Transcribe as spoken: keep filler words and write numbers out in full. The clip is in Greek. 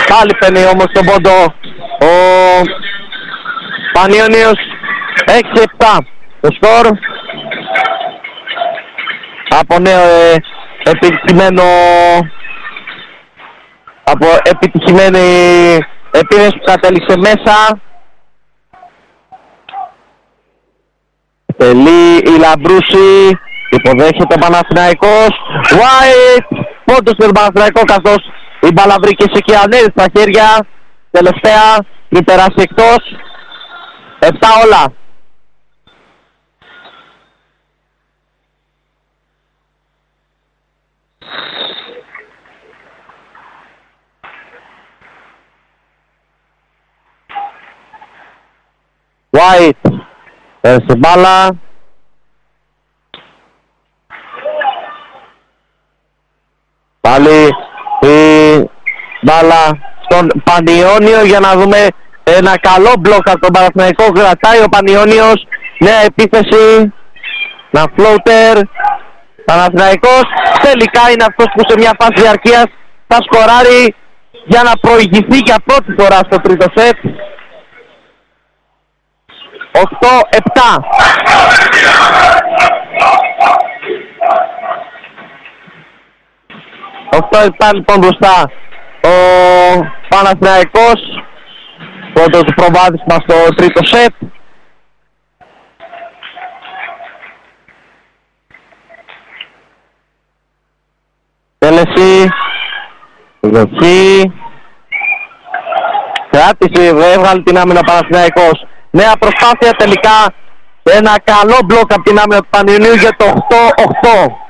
Πάλι παίρνει όμως τον πόντο ο Πανιώνιος. έξι επτά το σκορ. Από νέο ε, επιτυχημένο από επιτυχημένη επίθεση που κατέληξε μέσα. Τελεί η Λαμπρούση, υποδέχεται ο Παναθηναϊκός. White, πόντος στον Παναθηναϊκό, καθώς η μπάλα βρήκε σε Κιανέλη στα χέρια. Τελευταία, πριν περάσει εκτός. Επτά όλα. White, πέρασε μπάλα. Πάλι η μπάλα στον Πανιώνιο για να δούμε ένα καλό μπλοκ από τον Παναθηναϊκό. Κρατάει ο Πανιώνιος, νέα επίθεση, ένα floater. Παναθηναϊκός τελικά είναι αυτός που σε μια φάση διαρκείας θα σκοράρει για να προηγηθεί για πρώτη φορά στο τρίτο σετ. οκτώ επτά. οκτώ επτά λοιπόν μπροστά ο Παναθηναϊκός. Πρώτο του προβάδισμα στο τρίτο σετ. Τέλεση. Δοχή. Κράτησε, έβγαλε την άμυνα ο Παναθηναϊκός. Νέα προσπάθεια τελικά. Ένα καλό μπλοκ από την άμυνα του Πανιωνίου για το οκτώ οκτώ.